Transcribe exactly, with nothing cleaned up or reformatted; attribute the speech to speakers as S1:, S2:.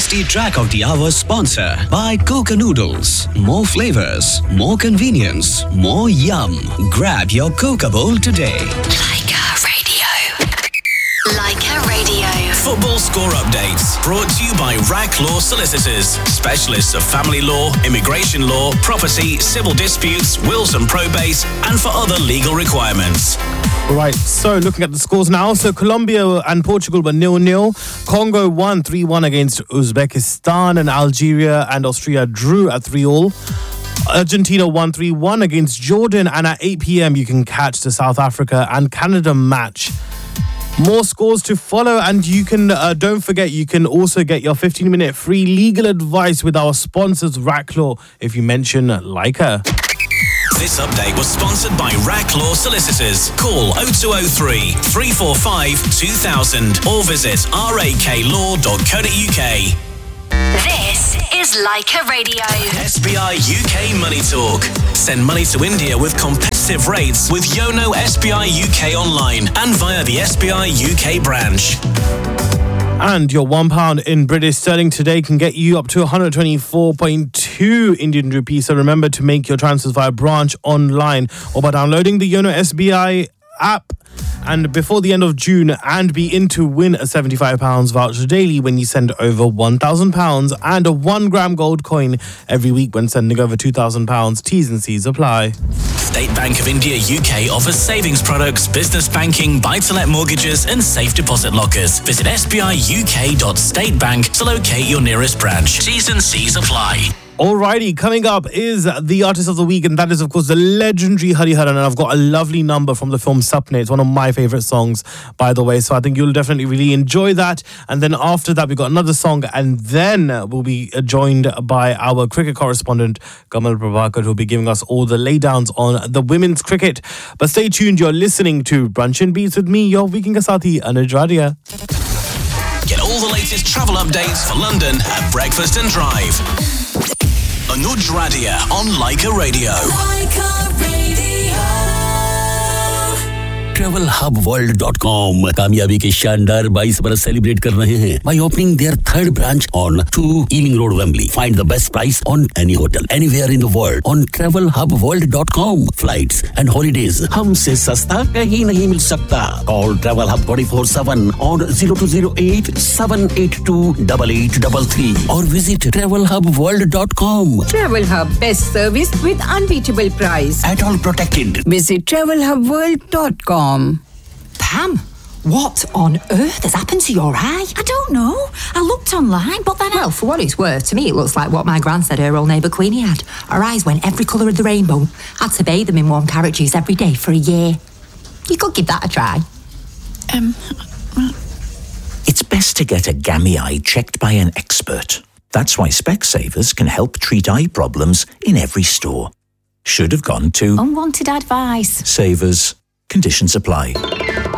S1: Tasty Track of the Hour sponsor by Coca Noodles. More flavors, more convenience, more yum. Grab your Coca bowl today.
S2: Leica Radio. Leica Radio.
S3: Football score updates brought to you by R A C Law Solicitors, specialists of family law, immigration law, property, civil disputes, wills and probate, and for other legal requirements.
S4: Right, so looking at the scores now. So Colombia and Portugal were nil nil. Congo won three one against Uzbekistan, and Algeria and Austria drew at three all. Argentina won three one against Jordan, and at eight p.m. you can catch the South Africa and Canada match. More scores to follow, and you can, uh, don't forget, you can also get your fifteen minute free legal advice with our sponsors, R A C Law, if you mention Leica.
S3: This update was sponsored by R A C Law Solicitors. Call oh two oh three, three four five, two thousand or visit r a k law dot co dot u k.
S2: This is Leica Radio.
S3: S B I U K Money Talk. Send money to India with competitive rates with Yono S B I U K online and via the S B I U K branch.
S4: And your one pound in British sterling today can get you up to one hundred twenty-four point two Indian rupees. So remember to make your transfers via branch online or by downloading the Yono S B I app. And before the end of June, and be in to win a seventy-five pounds voucher daily when you send over one thousand pounds and a one gram gold coin every week when sending over two thousand pounds. T's and C's apply.
S3: State Bank of India U K offers savings products, business banking, buy-to-let mortgages and safe deposit lockers. Visit s b i u k dot state bank to locate your nearest branch. T's and C's apply.
S4: Alrighty, coming up is the artist of the week, and that is, of course, the legendary Hariharan. And I've got a lovely number from the film Sapne. It's one of my favourite songs, by the way. So I think you'll definitely really enjoy that. And then after that, we've got another song, and then we'll be joined by our cricket correspondent, Kamal Prabhakar, who'll be giving us all the laydowns on the women's cricket. But stay tuned. You're listening to Brunch and Beats with me, your weekend ka sathi, Anuj Radia.
S3: Get all the latest travel updates for London at Breakfast and Drive. Anuj Radia on Leica Radio.
S5: Leica Radio.
S6: travel hub world dot com कामयाबी के शानदार बाईस बरस celebrate कर रहे हैं by opening their third branch on two Ealing Road, Wembley. Find the best price on any hotel anywhere in the world on travel hub world dot com. Flights and holidays हमसे सस्ता कहीं नहीं मिल सकता. Call Travel Hub twenty-four seven on zero two zero eight, seven eight two, eight eight three three or visit travel hub world dot com.
S7: Travel Hub, best service with unbeatable price.
S6: At all protected.
S7: Visit travel hub world dot com.
S8: Pam, what on earth has happened to your eye?
S9: I don't know. I looked online, but then I...
S8: Well, for what it's worth, to me it looks like what my gran said her old neighbour Queenie had. Her eyes went every colour of the rainbow. Had to bathe them in warm carrot juice every day for a year. You could give that a try.
S9: Um...
S10: It's best to get a gammy eye checked by an expert. That's why Specsavers can help treat eye problems in every store. Should have gone to...
S9: Unwanted advice.
S10: Savers. Conditions apply.